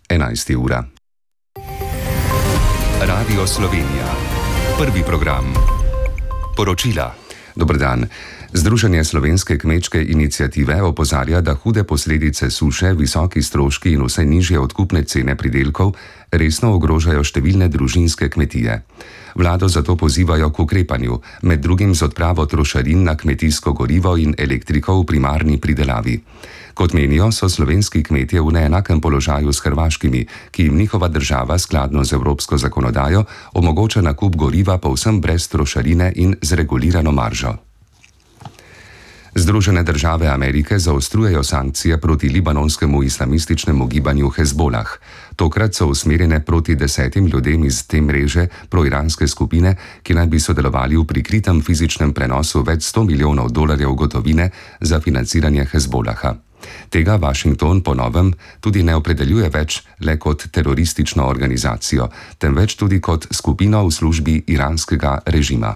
11. ura. Radio Slovenija. Prvi program. Poročila. Dober dan. Združenje Slovenske kmečke iniciative opozarja, da hude posledice suše, visoki stroški in vse nižje odkupne cene pridelkov resno ogrožajo številne družinske kmetije. Vlado zato pozivajo k ukrepanju, med drugim z odpravo trošarin na kmetijsko gorivo in elektriko v primarni pridelavi. Kot menijo, so slovenski kmetje v neenakem položaju s hrvaškimi, ki jim njihova država skladno z evropsko zakonodajo omogoča nakup goriva povsem brez trošarine in z regulirano maržo. Združene države Amerike zaostrujejo sankcije proti libanonskemu islamističnemu gibanju Hezbolah. Tokrat so usmerjene proti 10 ljudem iz te mreže proiranske skupine, ki naj bi sodelovali v prikritem fizičnem prenosu več 100 milijonov dolarjev gotovine za financiranje Hezbolaha. Tega Washington po novem tudi ne opredeljuje več le kot teroristično organizacijo, temveč tudi kot skupino v službi iranskega režima.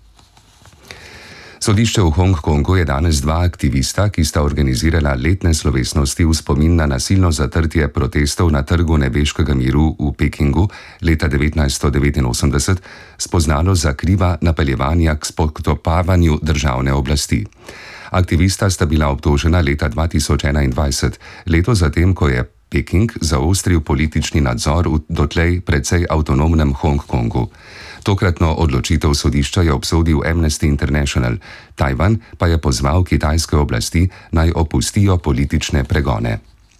Sodišče v Hongkongu je danes dva aktivista, ki sta organizirala letne slovesnosti v spomin na nasilno zatrtje protestov na Trgu nebeškega miru v Pekingu leta 1989, spoznalo za kriva napeljevanja k spodkopavanju državne oblasti. Aktivista sta bila obtožena leta 2021, leto zatem, ko je Peking zaostril politični nadzor v dotlej precej avtonomnem Hongkongu. Tokratno odločitev sodišča je obsodil Amnesty International, Tajvan pa je pozval kitajske oblasti, naj opustijo politične pregone.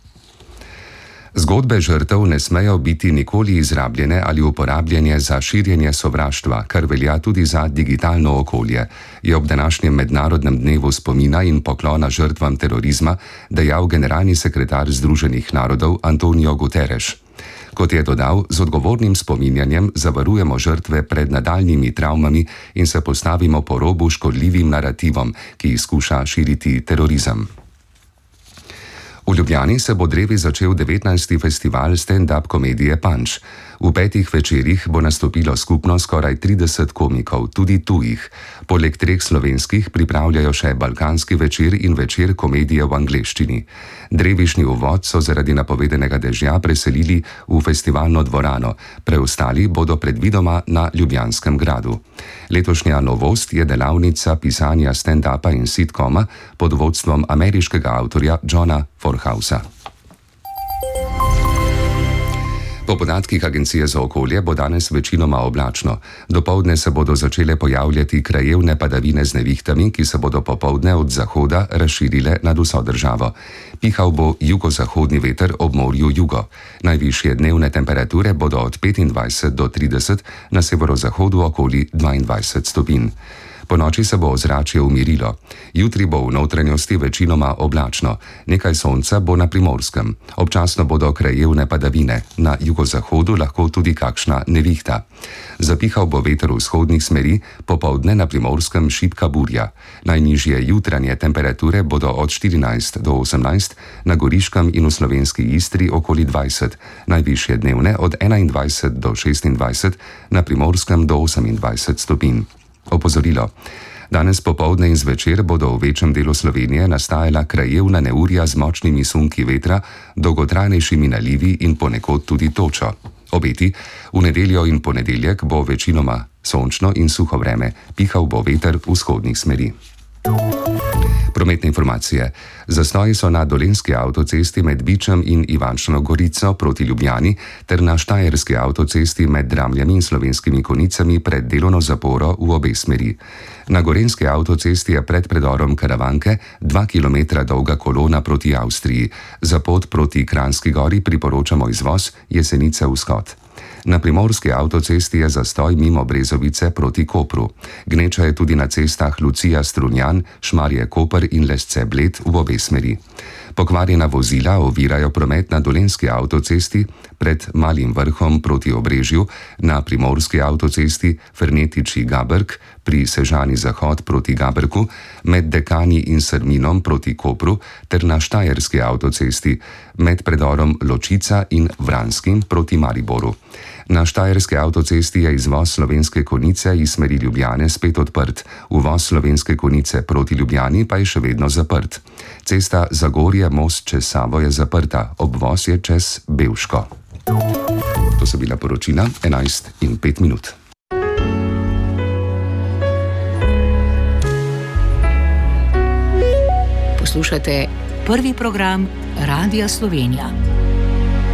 Zgodbe žrtev ne smejo biti nikoli izrabljene ali uporabljene za širjenje sovraštva, kar velja tudi za digitalno okolje, je ob današnjem mednarodnem dnevu spomina in poklona žrtvam terorizma dejal generalni sekretar Združenih narodov Antonio Guterres. Kot je dodal, z odgovornim spominjanjem zavarujemo žrtve pred nadaljnjimi travmami in se postavimo po robu škodljivim narativom, ki jih skuša širiti terorizem. V Ljubljani se bo drevi začel 19. festival stand-up komedije Punch. V 5 večerih bo nastopilo skupno skoraj 30 komikov, tudi tujih. Poleg 3 slovenskih pripravljajo še balkanski večer in večer komedije v angleščini. Drevišnji uvod so zaradi napovedanega dežja preselili v festivalno dvorano, preostali bodo predvidoma na Ljubljanskem gradu. Letošnja novost je delavnica pisanja stand-upa in sitkoma pod vodstvom ameriškega avtorja Johna Forhausa. Po podatkih Agencije za okolje bo danes večinoma oblačno. Dopoldne se bodo začele pojavljati krajevne padavine z nevihtami, ki se bodo popoldne od zahoda razširile nad vso državo. Pihal bo jugozahodni veter ob morju jugo. Najvišje dnevne temperature bodo od 25 do 30, na severozahodu okoli 22 stopinj. Po noči se bo ozračje umirilo. Jutri bo v notranjosti večinoma oblačno. Nekaj sonca bo na Primorskem. Občasno bodo krajevne padavine. Na jugozahodu lahko tudi kakšna nevihta. Zapihal bo veter vzhodnih smeri, popoldne na Primorskem šibka burja. Najnižje jutranje temperature bodo od 14 do 18, na Goriškem in v slovenski Istri okoli 20, najvišje dnevne od 21 do 26, na Primorskem do 28 stopinj. Opozorilo. Danes popoldne in zvečer bodo v večjem delu Slovenije nastajala krajevna neurja z močnimi sunki vetra, dolgotrajnejšimi nalivi in ponekod tudi točo. Obeti. V nedeljo in ponedeljek bo večinoma sončno in suho vreme, pihal bo veter vzhodnih smeri. Prometne informacije. Zastoji so na Dolenjski avtocesti med Bičem in Ivančno Gorico proti Ljubljani ter na Štajerski avtocesti med Dramljami in Slovenskimi Konicami pred delovno zaporo v obe smeri. Na Gorenjski avtocesti je pred predorom Karavanke 2 km dolga kolona proti Avstriji. Za pot proti Kranjski Gori priporočamo izvoz Jesenice-Vzhod. Na Primorski avtocesti je zastoj mimo Brezovice proti Kopru. Gneča je tudi na cestah Lucija-Strunjan, Šmarje-Koper in Lesce-Bled v obe smeri. Pokvarjena vozila ovirajo promet na Dolenjski avtocesti pred Malim Vrhom proti Obrežju, na Primorski avtocesti Fernetiči-Gabrk pri Sežani Zahod proti Gabrku, med Dekani in Srminom proti Kopru ter na Štajerski avtocesti med predorom Ločica in Vranskim proti Mariboru. Na Štajerski avtocesti je izvoz Slovenske Konjice iz smeri Ljubljane spet odprt, uvoz Slovenske Konjice proti Ljubljani pa je še vedno zaprt. Cesta Zagorje-Most čez Savo je zaprta, obvoz je čez Bevško. To so bila poročila 11:05. Poslušate prvi program Radia Slovenija.